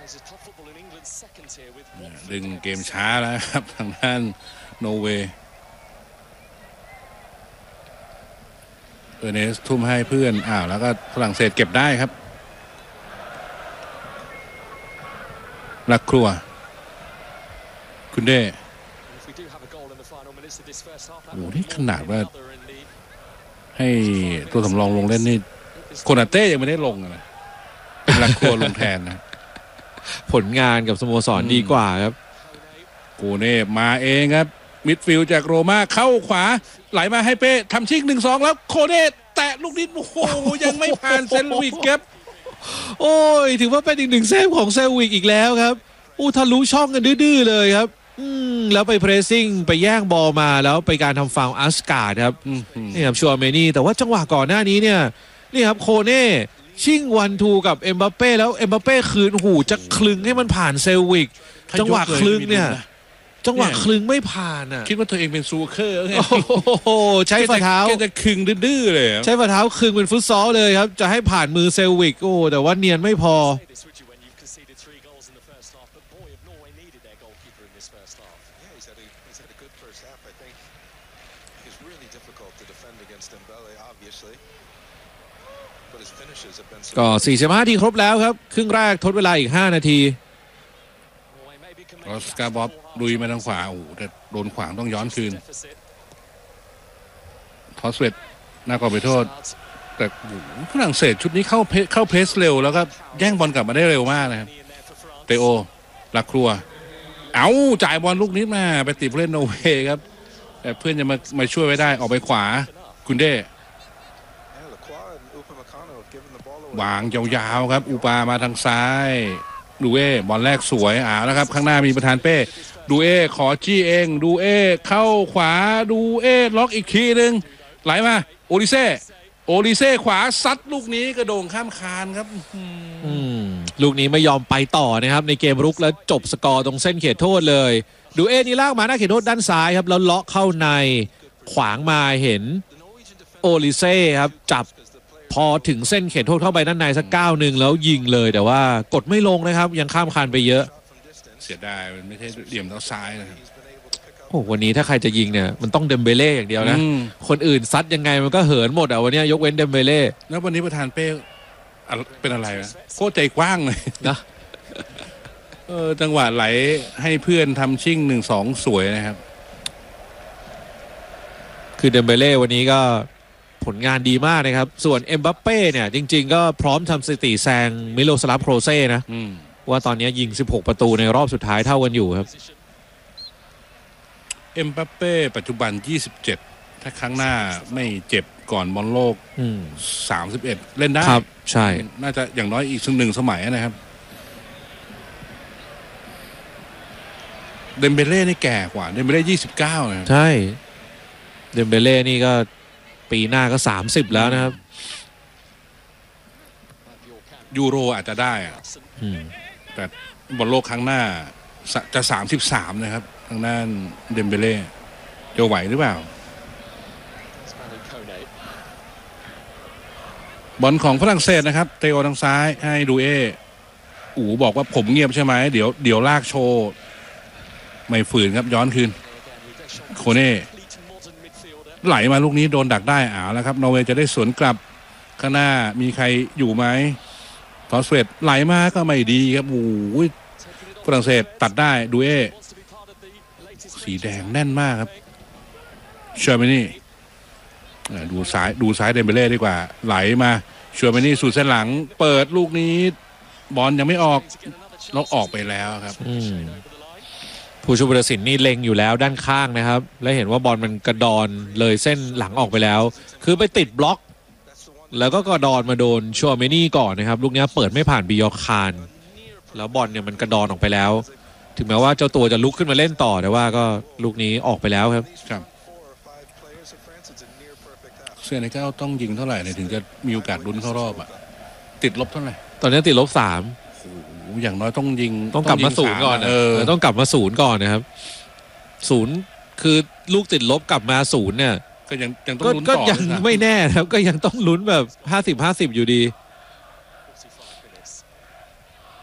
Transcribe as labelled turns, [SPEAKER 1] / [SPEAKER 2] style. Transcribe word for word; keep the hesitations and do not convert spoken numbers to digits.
[SPEAKER 1] ดึงเกมช้าแล้วครับทางด้านโนเวย์เออร์เนสทุ่มให้เพื่อนอ้าวแล้วก็ฝรั่งเศสเก็บได้ครับลักครัวคุณเด้โอ้นี่ขนาดว่าให้ตัวสำรองลงเล่นนี่โคนาเต้ยังไม่ได้ลงนะเป็นลักครัวลงแทนนะ
[SPEAKER 2] ผลงานกับสโมสรดีกว่าครับ
[SPEAKER 1] โกเน่มาเองครับมิดฟิลด์จากโรม่าเข้าขวาไหลมาให้เป้ทำชิงหนึ่งสองแล้วโคเน่แตะลูกนิดโอ้โหยังไม่ผ่านเซลวิกครับ
[SPEAKER 2] โอ้ยถือว่าเป็นอีกหนึ่งเซฟของเซลวิกอีกแล้วครับอู้ทะลุช่องกันดื้อๆเลยครับอืมแล้วไปเพรสซิ่งไปแย่งบอลมาแล้วไปการทำฟาวล์อัสการ์ดครับนี่ครับชัวเมนี่แต่ว่าจังหวะก่อนหน้านี้เนี่ยนี่ครับโคเน่ชิงวันทูกับเอ็มบัปเป้แล้วเอ็มบัปเป้คืนหูจะคลึงให้มันผ่านเซลวิกจังหวะคลึงเนี่ยจังหวะคลึงไม่ผ่านอ่ะ
[SPEAKER 1] คิดว่าตัวเองเป็นซูเคอร์ไง
[SPEAKER 2] โอ้ใช้ฝ่าเท้า
[SPEAKER 1] แกจะคลึงดื้อเลย
[SPEAKER 2] ใช้ฝ่าเท้าคลึงเป็นฟุตซอลเลยครับจะให้ผ่านมือเซลวิกโอ้แต่ว่าเนียนไม่พอก็สี่สิบห้านาทีครบแล้วครับครึ่งแรกทดเวลาอีกห้านาที
[SPEAKER 1] ออสการ์บ๊อบลุยมาทางขวาโอ้โหแต่โดนขวางต้องย้อนคืนทอสเวตน่ากว่าไปโทษแต่ฝรั่งเศสชุดนี้เข้าเข้าเพสเร็วแล้วก็แย่งบอลกลับมาได้เร็วมากนะครับเตโอลักครัวเอาจ่ายบอลลูกนี้มาไปติดเล่นโนเวย์ครับแต่เพื่อนจะมามาช่วยไว้ได้ออกไปขวาคุณเด้วางยาวๆครับอูปามาทางซ้ายดูเอบอลแรกสวยอ่าแล้วครับข้างหน้ามีประธานเป้ดูเอขอจี้เองดูเอเข้าขวาดูเอล็อกอีกทีนึงไหลมาโอลิเซ่โอลิเซ่ขวาซัดลูกนี้กระโดงข้ามคานครับ
[SPEAKER 2] อืมลูกนี้ไม่ยอมไปต่อนะครับในเกมรุกแล้วจบสกอร์ตรงเส้นเขตโทษเลยดูเอนี่ลากมาหน้าเขตโทษด้านซ้ายครับแล้วเลาะเข้าในขวางมาเห็นโอลิเซ่ครับจับพอถึงเส้นเขตโทษเข้าไปด้านในสักก้าวหนึ่งแล้วยิงเลยแต่ว่ากดไม่ลงนะครับยังข้ามคานไปเยอะ
[SPEAKER 1] เสียดายมันไม่ใช่เหลี่ยมเท้าซ้ายนะครับ
[SPEAKER 2] โอ้วันนี้ถ้าใครจะยิงเนี่ยมันต้องเดมเบเล่อย่างเดียวนะคนอื่นซัดยังไงมันก็เหินหมดอ่ะวันนี้ยกเว้นเดมเบเล่
[SPEAKER 1] แล้ววันนี้ประธานเป้เป็นอะไรนะโคตรใจกว้างเลย
[SPEAKER 2] นะ
[SPEAKER 1] เออจังหวะไหลให้เพื่อนทำชิ่งหนึ่งสองสวยนะครับ
[SPEAKER 2] คือเดมเบเล่วันนี้ก็ผลงานดีมากนะครับส่วนเอ็มบัปเป้เนี่ยจริงๆก็พร้อมทำสถิติแซงมิโลสลาฟโครเซ่นะว่าตอนนี้ยิงสิบหกประตูในรอบสุดท้ายเท่ากันอยู่ครับ
[SPEAKER 1] เอ็มบัปเป้ปัจจุบันยี่สิบเจ็ดถ้าครั้งหน้าไม่เจ็บก่อนบอลโลกสามสิบเอ็ดเล่นได้
[SPEAKER 2] ครับใช่
[SPEAKER 1] น่าจะอย่างน้อยอีกสักหนึ่งสมัยนะครับเดมเบเล่นี่แก่กว่าเดมเบเล่ยี่สิบเก้านะ
[SPEAKER 2] ใช่เดมเบเล่นี่ก็ปีหน้าก็สามสิบแล้วนะครับ
[SPEAKER 1] ยูโรอาจจะได้อะแต่บอลโลกครั้งหน้าจะสามสิบสามนะครับทางด้านเดมเบเล่จะไหวหรือเปล่าบอลของฝรั่งเศสนะครับเตโอทางซ้ายให้ดูเออู๋บอกว่าผมเงียบใช่ไหมเดี๋ยวเดี๋ยวลากโชว์ไม่ฝืนครับย้อนคืนโคเน่ไหลมาลูกนี้โดนดักได้อ่าแล้วครับนอร์เวย์จะได้สวนกลับข้างหน้ามีใครอยู่ไหมทอสเวตไหลมาก็ไม่ดีครับโอ้ยฝรั่งเศสตัดได้ดูเอสีแดงแน่นมากครับเชอร์เมนี่ดูซ้ายดูซ้ายเดมเบเล่ดีกว่าไหลมาเชอร์เมนี่สู่เส้นหลังเปิดลูกนี้บอลยังไม่ออกแล้วออกไปแล้วครับ
[SPEAKER 2] ผู้ช่วยผู้ตัดสินนี่เล็งอยู่แล้วด้านข้างนะครับและเห็นว่าบอลมันกระดอนเลยเส้นหลังออกไปแล้วคือไปติดบล็อกแล้วก็กระดอนมาโดนชัวเมนี่ก่อนนะครับลูกนี้เปิดไม่ผ่านบิยอคานแล้วบอลเนี่ยมันกระดอนออกไปแล้วถึงแม้ว่าเจ้าตัวจะลุกขึ้นมาเล่นต่อแต่ว่าก็ลูกนี้ออกไปแล้วครับ
[SPEAKER 1] ครับเซเนกัลต้องยิงเท่าไหร่เนี่ยถึงจะมีโอกาสลุ้นเข้ารอบอ่ะติดลบเท่าไหร่
[SPEAKER 2] ตอนนี้ติดลบสาม
[SPEAKER 1] อย่างน้อยต้องยิง
[SPEAKER 2] ต้องกลับมาศูนย์ก่อนเออต้องกลับมาศูนย์ก่อนนะครับศูนย์คือลูกติดลบกลับมาศูนย์เนี่ย
[SPEAKER 1] ก็ยังยังต้องลุ้นต่อ
[SPEAKER 2] ก็ยังไม่แน่ครับก็ยังต้องลุ้นแบบห้าสิบห้าสิบอยู่ดี